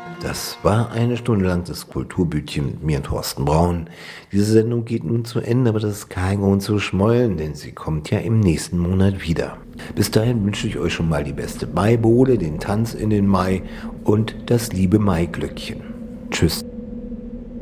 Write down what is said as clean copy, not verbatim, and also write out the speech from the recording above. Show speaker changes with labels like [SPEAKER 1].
[SPEAKER 1] Das war eine Stunde lang das Kulturbütchen mit mir, Thorsten Braun. Diese Sendung geht nun zu Ende, aber das ist kein Grund zu schmollen, denn sie kommt ja im nächsten Monat wieder. Bis dahin wünsche ich euch schon mal die beste Maibowle, den Tanz in den Mai und das liebe Maiglöckchen. Tschüss.